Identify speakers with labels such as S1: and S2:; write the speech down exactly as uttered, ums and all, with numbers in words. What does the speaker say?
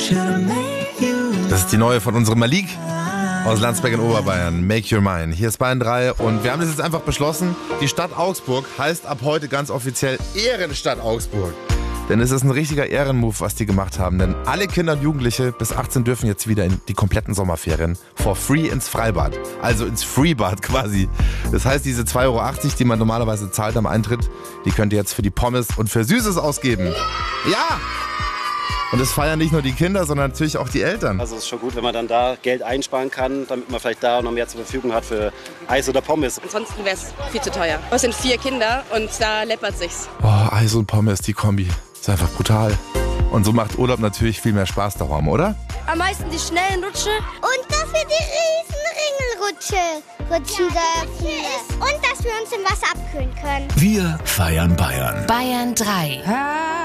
S1: Das ist die neue von unserem Malik aus Landsberg in Oberbayern. Make Your Mind. Hier ist Bayern drei und wir haben das jetzt einfach beschlossen. Die Stadt Augsburg heißt ab heute ganz offiziell Ehrenstadt Augsburg. Denn es ist ein richtiger Ehrenmove, was die gemacht haben. Denn alle Kinder und Jugendliche bis achtzehn dürfen jetzt wieder in die kompletten Sommerferien for free ins Freibad. Also ins Freebad quasi. Das heißt, diese zwei Euro achtzig, die man normalerweise zahlt am Eintritt, die könnt ihr jetzt für die Pommes und für Süßes ausgeben. Ja! Und es feiern nicht nur die Kinder, sondern natürlich auch die Eltern.
S2: Also es ist schon gut, wenn man dann da Geld einsparen kann, damit man vielleicht da noch mehr zur Verfügung hat für Eis oder Pommes.
S3: Ansonsten wäre es viel zu teuer. Es sind vier Kinder und da läppert sich's.
S1: Oh, Eis und Pommes, die Kombi. Ist einfach brutal. Und so macht Urlaub natürlich viel mehr Spaß daheim, oder?
S3: Am meisten die schnellen Rutsche.
S4: Und dass wir die Riesenringelrutsche rutschen dürfen. Und dass wir uns im Wasser abkühlen können.
S5: Wir feiern Bayern.
S6: Bayern drei.